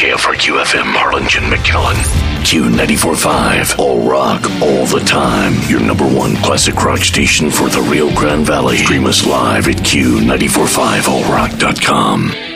KFRQ FM, Harlingen, McKinley. Q94.5, all rock, all the time. Your number one classic rock station for the Rio Grande Valley. Stream us live at Q945allrock.com.